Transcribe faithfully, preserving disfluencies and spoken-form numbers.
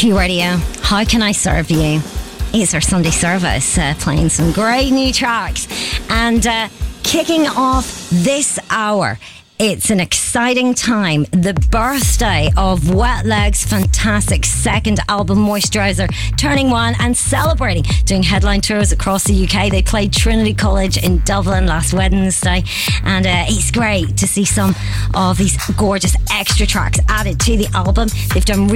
Q Radio, how can I serve you? It's our Sunday service, uh, playing some great new tracks. And uh, kicking off this hour, it's an exciting time. The birthday of Wet Leg's fantastic second album, Moisturiser, turning one and celebrating, doing headline tours across the U K. They played Trinity College in Dublin last Wednesday, and uh, it's great to see some of these gorgeous extra tracks added to the album. They've done